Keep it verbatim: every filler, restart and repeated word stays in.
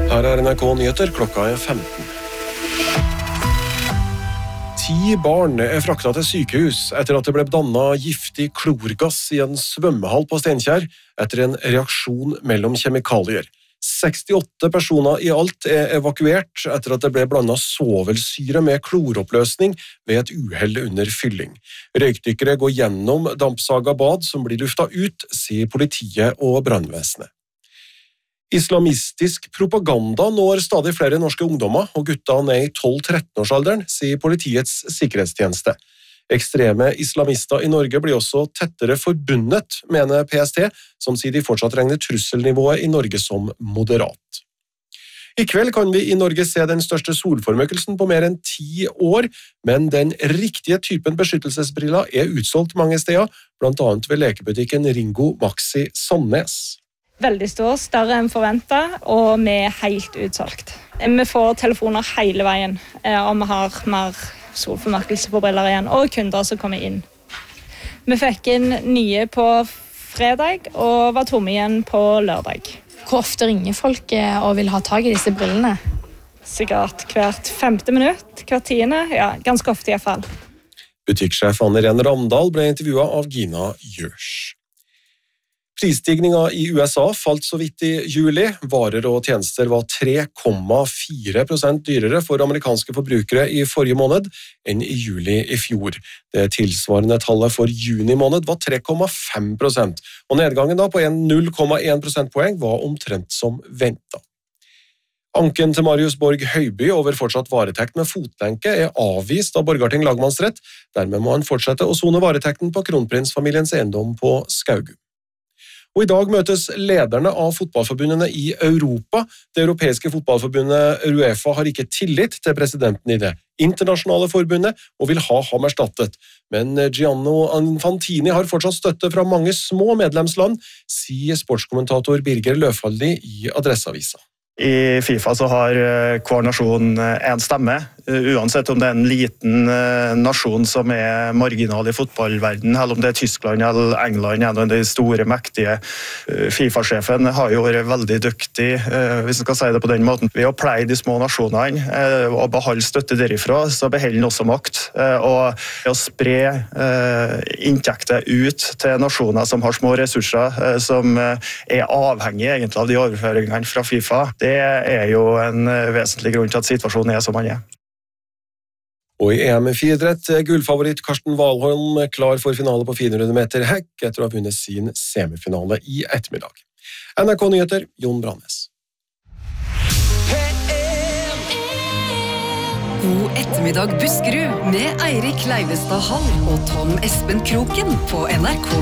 Her er N R K Nyheter, klokka er femten. Ti barn er fraktet til sykehus etter at det ble dannet giftig klorgass i en svømmehall på Steinkjer etter en reaksjon mellom kjemikalier. sekstiåtte personer i alt er evakuert etter at det ble blandet svovelsyre med kloroppløsning ved et uhell under fylling. Røykdykkere går gjennom dampsaga bad som blir luftet ut, sier politiet og brannvesenet. Islamistisk propaganda når stadig flere norske ungdommer, og guttene er i tolv-tretten årsalderen, sier Politiets sikkerhetstjeneste. Ekstreme islamister i Norge blir også tettere forbundet, mener P S T, som sier de fortsatt regner trusselnivået i Norge som moderat. I kveld kan vi i Norge se den største solformørkelsen på mer enn ti år, men den riktige typen beskyttelsesbriller er utsolgt mange steder, blant annet ved lekebutikken Ringo Maxi Sandnes. Veldig stor, større enn forventet, og vi er helt utsolgt. Vi får telefoner hele veien, og vi har mer solformørkelse på briller igjen, og kunder som kommer inn. Vi fikk inn nye på fredag, og var tomme igjen på lørdag. Hvor ofte ringer folk og vil ha tag i disse brillene? Sikkert hvert femte minutt, hvert tiende, ja, ganske ofte i hvert fall. Butikksjef Anne Ren Ramdal ble intervjuet av Gina Gjørs. Prisstigningen i U S A falt så vidt i juli. Varer og tjenester var tre komma fire prosent dyrere for amerikanske forbrukere i forrige måned enn i juli i fjor. Det tilsvarende tallet for juni måned var tre komma fem prosent, og nedgangen da på null komma én prosentpoeng var omtrent som ventet. Anken til Marius Borg Høiby over fortsatt varetekt med fotlenke er avvist av Borgarting lagmannsrett. Dermed må han fortsette å sone varetekten på kronprinsfamiliens eiendom på Skaugum. Og i dag møtes lederne av fotballforbundene i Europa. Det europeiske fotballforbundet UEFA har ikke tillit til presidenten i det internasjonale forbundet og vil ha ham erstattet. Men Gianni Infantini har fortsatt støtte fra mange små medlemsland, sier sportskommentator Birger Løfaldli i Adresseavisa. I FIFA så har hver nasjon en stemme, uansett om det er en liten nasjon som er marginal i fotballverden, eller om det er Tyskland eller England, en av de store, mektige. FIFA-sjefen har jo vært veldig dyktig, hvis man skal si det på den måten. Ved å pleie de små nasjonene og beholde støtte derifra, så beholder han også makt. Og å spre inntekter ut til nasjoner som har små ressurser, som er avhengige egentlig av de overføringene fra FIFA, det er jo en vesentlig grunn til at situasjonen er som den er. Og i E M i friidrett er gullfavoritt Karsten Warholm klar for finale på fire hundre meter hekk etter å ha vunnet sin semifinale i ettermiddag. N R K Nyheter, Jon Brannes. God ettermiddag Buskerud med Eirik Leivestad Hall og Tom Espen Kroken på N R K